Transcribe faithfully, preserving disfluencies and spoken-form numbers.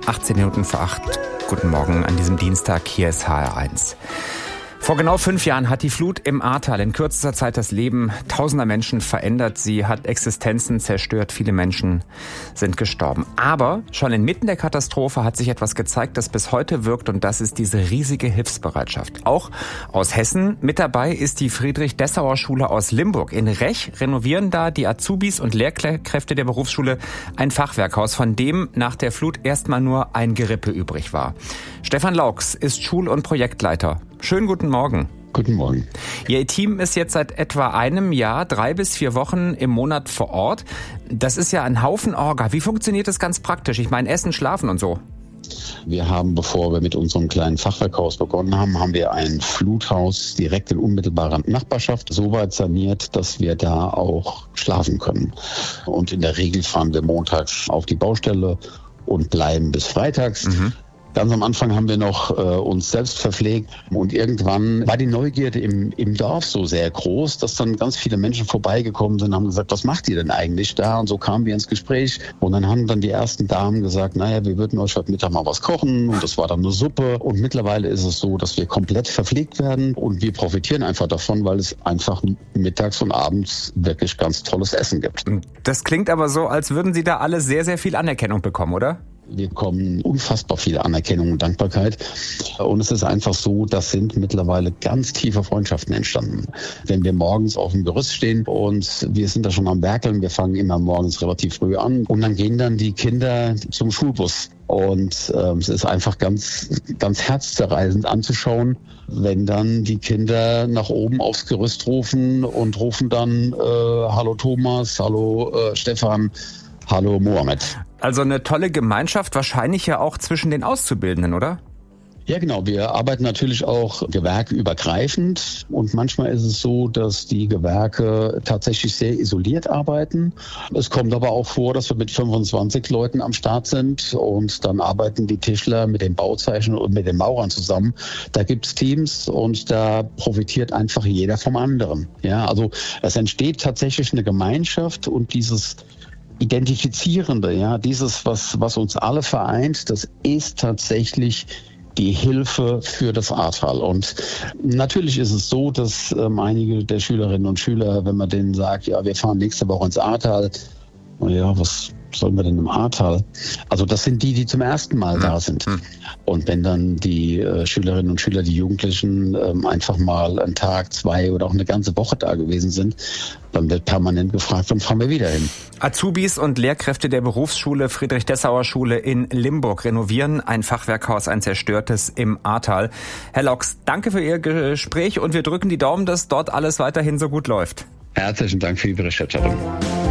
achtzehn Minuten vor acht. Guten Morgen an diesem Dienstag, hier ist H R eins. Vor genau fünf Jahren hat die Flut im Ahrtal in kürzester Zeit das Leben tausender Menschen verändert. Sie hat Existenzen zerstört. Viele Menschen sind gestorben. Aber schon inmitten der Katastrophe hat sich etwas gezeigt, das bis heute wirkt. Und das ist diese riesige Hilfsbereitschaft. Auch aus Hessen. Mit dabei ist die Friedrich-Dessauer-Schule aus Limburg. In Rech renovieren da die Azubis und Lehrkräfte der Berufsschule ein Fachwerkhaus, von dem nach der Flut erstmal nur ein Gerippe übrig war. Stefan Laux ist Schul- und Projektleiter. Schönen guten Morgen. Guten Morgen. Ihr Team ist jetzt seit etwa einem Jahr, drei bis vier Wochen im Monat vor Ort. Das ist ja ein Haufen Orga. Wie funktioniert das ganz praktisch? Ich meine, Essen, Schlafen und so. Wir haben, bevor wir mit unserem kleinen Fachwerkhaus begonnen haben, haben wir ein Fluthaus direkt in unmittelbarer Nachbarschaft so weit saniert, dass wir da auch schlafen können. Und in der Regel fahren wir montags auf die Baustelle und bleiben bis freitags. Mhm. Ganz am Anfang haben wir noch äh, uns selbst verpflegt und irgendwann war die Neugierde im, im Dorf so sehr groß, dass dann ganz viele Menschen vorbeigekommen sind und haben gesagt, was macht ihr denn eigentlich da? Und so kamen wir ins Gespräch und dann haben dann die ersten Damen gesagt, naja, wir würden euch heute Mittag mal was kochen und das war dann eine Suppe und mittlerweile ist es so, dass wir komplett verpflegt werden und wir profitieren einfach davon, weil es einfach mittags und abends wirklich ganz tolles Essen gibt. Das klingt aber so, als würden Sie da alle sehr, sehr viel Anerkennung bekommen, oder? Wir bekommen unfassbar viel Anerkennung und Dankbarkeit. Und es ist einfach so, das sind mittlerweile ganz tiefe Freundschaften entstanden. Wenn wir morgens auf dem Gerüst stehen und wir sind da schon am Werkeln, wir fangen immer morgens relativ früh an und dann gehen dann die Kinder zum Schulbus. Und ähm, es ist einfach ganz, ganz herzzerreißend anzuschauen, wenn dann die Kinder nach oben aufs Gerüst rufen und rufen dann äh, Hallo Thomas, hallo äh, Stefan, hallo Mohammed. Also eine tolle Gemeinschaft, wahrscheinlich ja auch zwischen den Auszubildenden, oder? Ja, genau. Wir arbeiten natürlich auch gewerkeübergreifend und manchmal ist es so, dass die Gewerke tatsächlich sehr isoliert arbeiten. Es kommt aber auch vor, dass wir mit fünfundzwanzig Leuten am Start sind und dann arbeiten die Tischler mit den Bauzeichen und mit den Maurern zusammen. Da gibt's Teams und da profitiert einfach jeder vom anderen. Ja, also es entsteht tatsächlich eine Gemeinschaft und dieses Identifizierende, ja, dieses, was, was uns alle vereint, das ist tatsächlich die Hilfe für das Ahrtal. Und natürlich ist es so, dass ähm, einige der Schülerinnen und Schüler, wenn man denen sagt, ja, wir fahren nächste Woche ins Ahrtal, ja, was sollen wir denn im Ahrtal? Also das sind die, die zum ersten Mal da sind. Und wenn dann die äh, Schülerinnen und Schüler, die Jugendlichen ähm, einfach mal einen Tag, zwei oder auch eine ganze Woche da gewesen sind, dann wird permanent gefragt, wann fahren wir wieder hin? Azubis und Lehrkräfte der Berufsschule Friedrich-Dessauer-Schule in Limburg renovieren ein Fachwerkhaus, ein zerstörtes im Ahrtal. Herr Laux, danke für Ihr Gespräch und wir drücken die Daumen, dass dort alles weiterhin so gut läuft. Herzlichen Dank für die Berichterstattung.